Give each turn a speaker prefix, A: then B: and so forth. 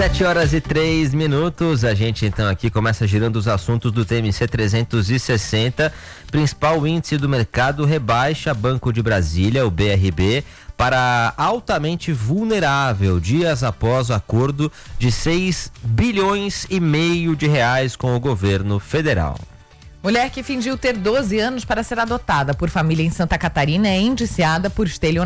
A: 7h03. A gente então aqui começa girando os assuntos do TMC 360. Principal índice do mercado rebaixa Banco de Brasília, o BRB, para altamente vulnerável, dias após o acordo de 6,5 bilhões de reais com o governo federal.
B: Mulher que fingiu ter 12 anos para ser adotada por família em Santa Catarina é indiciada por estelionato.